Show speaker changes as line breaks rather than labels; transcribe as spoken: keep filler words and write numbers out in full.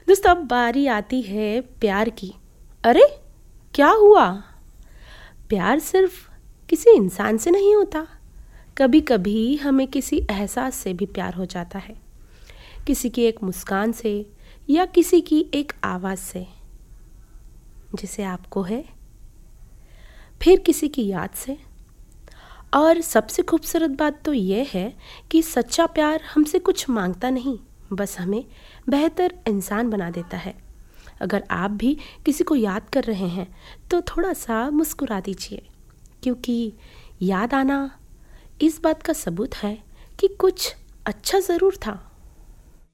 दोस्तों अब बारी आती है प्यार की। अरे क्या हुआ? प्यार सिर्फ किसी इंसान से नहीं होता, कभी कभी हमें किसी एहसास से भी प्यार हो जाता है। किसी की एक मुस्कान से या किसी की एक आवाज़ से, जिसे आपको है, फिर किसी की याद से। और सबसे खूबसूरत बात तो यह है कि सच्चा प्यार हमसे कुछ मांगता नहीं, बस हमें बेहतर इंसान बना देता है। अगर आप भी किसी को याद कर रहे हैं तो थोड़ा सा मुस्कुरा दीजिए, क्योंकि याद आना इस बात का सबूत है कि कुछ अच्छा ज़रूर था।